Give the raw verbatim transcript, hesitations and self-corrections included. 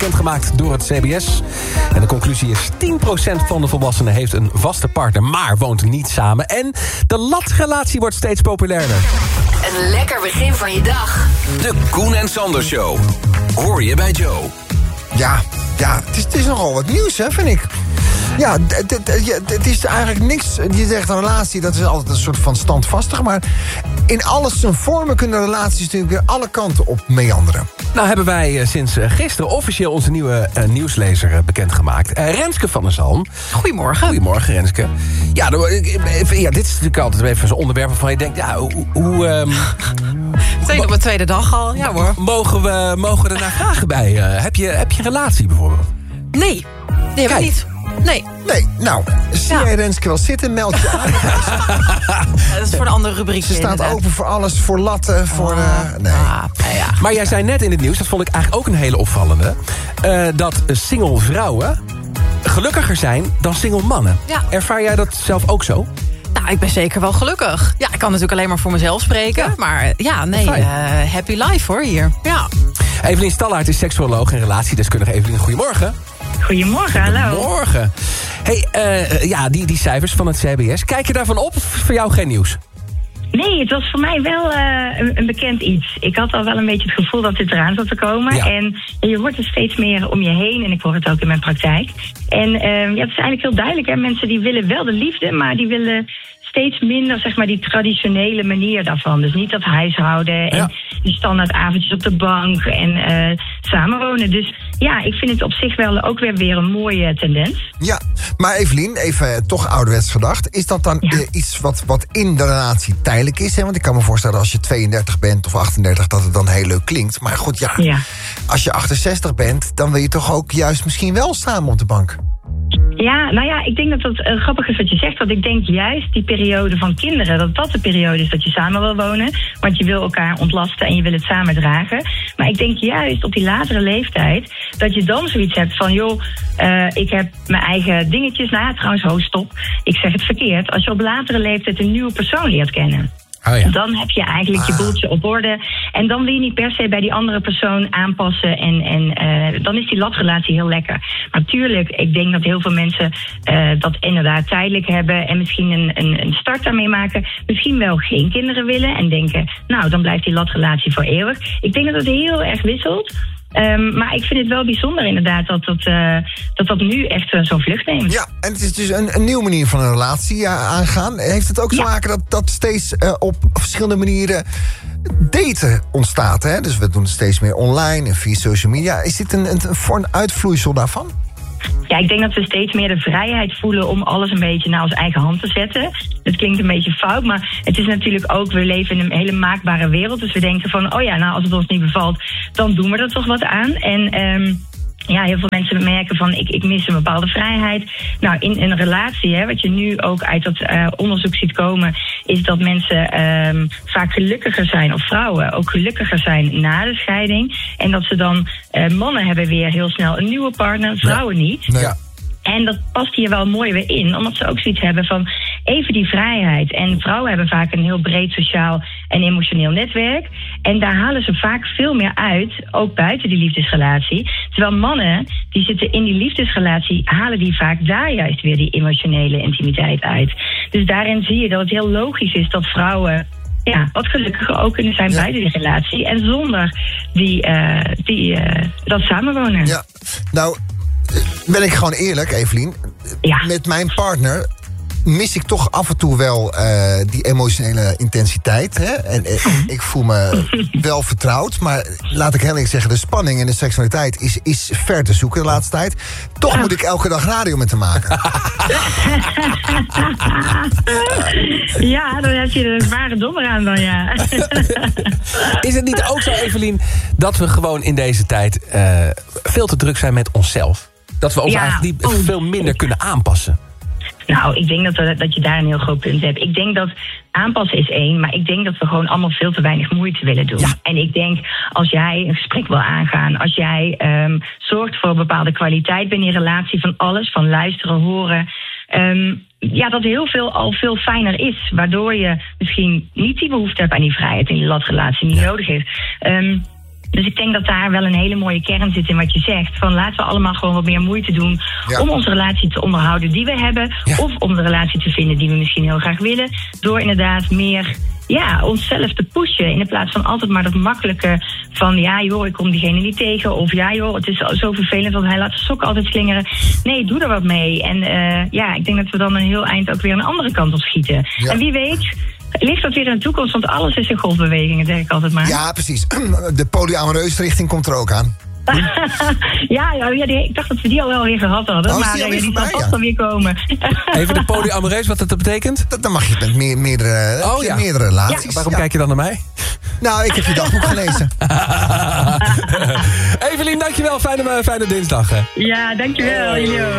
bekendgemaakt door het C B S. En de conclusie is tien procent van de volwassenen heeft een vaste partner, maar woont niet samen. En de latrelatie wordt steeds populairder. Een lekker begin van je dag. De Koen en Sander Show. Hoor je bij Joe. Ja, ja het, is, het is nogal wat nieuws, hè, vind ik. Ja, het is eigenlijk niks. Je zegt een relatie, dat is altijd een soort van standvastig. Maar in alles zijn vormen kunnen relaties natuurlijk weer alle kanten op meanderen. Nou hebben wij sinds gisteren officieel onze nieuwe uh, nieuwslezer uh, bekendgemaakt. Uh, Renske van der Zalm. Goedemorgen. Goedemorgen, Renske. Ja, ja, dit is natuurlijk altijd even zo'n onderwerp waarvan je denkt, ja, hoe... hoe um, Tweede op mijn tweede dag al, ja hoor. Mogen we, mogen we er naar vragen bij? Uh, heb, je, heb je een relatie bijvoorbeeld? Nee, die heb ik niet. Nee. Nee, nou, zie Ja. jij Renske wel zitten, meld je aan. Ja, dat is voor een andere rubriek. Ze staat inderdaad. open voor alles, voor latten, voor... Uh, nee. Ah, ja. Maar jij zei net in het nieuws, dat vond ik eigenlijk ook een hele opvallende, uh, dat single vrouwen gelukkiger zijn dan single mannen. Ja. Ervaar jij dat zelf ook zo? Nou, ik ben zeker wel gelukkig. Ja, ik kan natuurlijk alleen maar voor mezelf spreken. Ja. Maar ja, nee, uh, happy life hoor hier. Ja. Evelien Stallaert is seksuoloog en relatiedeskundige. Evelien, goedemorgen. Goedemorgen, hallo. Goedemorgen. Hey, uh, ja, die, die cijfers van het C B S, kijk je daarvan op of voor jou geen nieuws? Nee, het was voor mij wel uh, een, een bekend iets. Ik had al wel een beetje het gevoel dat dit eraan zat te komen. Ja. En je hoort het steeds meer om je heen. En ik hoor het ook in mijn praktijk. En uh, ja, het is eigenlijk heel duidelijk. Hè? Mensen die willen wel de liefde, maar die willen steeds minder, zeg maar, die traditionele manier daarvan. Dus niet dat huishouden en Ja. die standaard avondjes op de bank en uh, samenwonen. Dus ja, ik vind het op zich wel ook weer weer een mooie tendens. Ja, maar Evelien, even uh, toch ouderwets gedacht. Is dat dan Ja. uh, iets wat, wat in de relatie tijdelijk is? Hè? Want ik kan me voorstellen als je tweeëndertig bent of achtendertig... dat het dan heel leuk klinkt. Maar goed, ja, Ja. als je achtenzestig bent... dan wil je toch ook juist misschien wel samen op de bank? Ja, nou ja, ik denk dat dat uh, grappig is wat je zegt. Want ik denk juist die periode van kinderen, dat dat de periode is dat je samen wil wonen. Want je wil elkaar ontlasten en je wil het samen dragen. Maar ik denk juist op die latere leeftijd dat je dan zoiets hebt van, joh, uh, ik heb mijn eigen dingetjes. Nou ja, trouwens, ho, stop. Ik zeg het verkeerd. Als je op latere leeftijd een nieuwe persoon leert kennen. Oh ja. Dan heb je eigenlijk je boeltje op orde. En dan wil je niet per se bij die andere persoon aanpassen. En, en uh, dan is die latrelatie heel lekker. Maar tuurlijk, ik denk dat heel veel mensen uh, dat inderdaad tijdelijk hebben. En misschien een, een, een start daarmee maken. Misschien wel geen kinderen willen. En denken, nou, dan blijft die latrelatie voor eeuwig. Ik denk dat het heel erg wisselt. Um, maar ik vind het wel bijzonder inderdaad dat dat, uh, dat, dat nu echt uh, zo'n vlucht neemt. Ja, en het is dus een, een nieuwe manier van een relatie uh, aangaan. Heeft het ook Ja. te maken dat, dat steeds uh, op verschillende manieren daten ontstaat? Hè? Dus we doen het steeds meer online en via social media. Is dit een, een, voor een uitvloeisel daarvan? Ja, ik denk dat we steeds meer de vrijheid voelen om alles een beetje naar onze eigen hand te zetten. Dat klinkt een beetje fout, maar het is natuurlijk ook, we leven in een hele maakbare wereld. Dus we denken van, oh ja, nou als het ons niet bevalt, dan doen we er toch wat aan. En um, ja, heel veel mensen merken van, ik, ik mis een bepaalde vrijheid. Nou, in een relatie, hè, wat je nu ook uit dat uh, onderzoek ziet komen, is dat mensen um, vaak gelukkiger zijn, of vrouwen ook gelukkiger zijn na de scheiding. En dat ze dan, uh, mannen hebben weer heel snel een nieuwe partner, vrouwen niet. Nee. Ja. En dat past hier wel mooi weer in, omdat ze ook zoiets hebben van even die vrijheid. En vrouwen hebben vaak een heel breed sociaal en emotioneel netwerk. En daar halen ze vaak veel meer uit, ook buiten die liefdesrelatie. Terwijl mannen, die zitten in die liefdesrelatie, halen die vaak daar juist weer die emotionele intimiteit uit. Dus daarin zie je dat het heel logisch is dat vrouwen, ja, wat gelukkiger ook kunnen zijn, ja, buiten die relatie. En zonder die, uh, die, uh, dat samenwonen. Ja, nou ben ik gewoon eerlijk, Evelien. Ja. Met mijn partner mis ik toch af en toe wel uh, die emotionele intensiteit. Hè? En uh, ik voel me wel vertrouwd. Maar laat ik heel eerlijk zeggen, de spanning en de seksualiteit is, is ver te zoeken de laatste tijd. Toch moet ik elke dag radio met hem maken. Ja, dan heb je een zware dommer aan dan, ja. Is het niet ook zo, Evelien, dat we gewoon in deze tijd uh, veel te druk zijn met onszelf? Dat we ons Ja, eigenlijk niet oh, veel minder kunnen aanpassen? Nou, ik denk dat, we, dat je daar een heel groot punt hebt. Ik denk dat aanpassen is één, maar ik denk dat we gewoon allemaal veel te weinig moeite willen doen. Ja. En ik denk, als jij een gesprek wil aangaan, als jij um, zorgt voor een bepaalde kwaliteit binnen je relatie van alles, van luisteren, horen, um, ja, dat heel veel al veel fijner is. Waardoor je misschien niet die behoefte hebt aan die vrijheid in die latrelatie, niet ja. nodig is. Um, Dus ik denk dat daar wel een hele mooie kern zit in wat je zegt. Van laten we allemaal gewoon wat meer moeite doen Ja. om onze relatie te onderhouden die we hebben. Ja. Of om de relatie te vinden die we misschien heel graag willen. Door inderdaad meer ja, onszelf te pushen. In plaats van altijd maar dat makkelijke van ja joh, ik kom diegene niet tegen. Of ja joh, het is zo vervelend want hij laat zijn sokken altijd slingeren. Nee, doe er wat mee. En uh, ja, ik denk dat we dan een heel eind ook weer een andere kant op schieten. Ja. En wie weet ligt dat weer in de toekomst, want alles is in golfbewegingen, zeg ik altijd maar. Ja, precies. De polyamoreuze richting komt er ook aan. ja, ja, ja die, ik dacht dat we die al wel weer gehad hadden. Oh, is maar die uh, alweer die zal voorbij, vast ja? alweer komen. Even de polyamoreus, wat dat betekent? Dat- Dan mag je met meer, meerdere, Oh, ja. meerdere relaties. Ja. Waarom Ja. kijk je dan naar mij? Nou, ik heb je dagboek gelezen. Evelien, dankjewel. Fijne, fijne dinsdag. Hè. Ja, dankjewel. Jullie ook.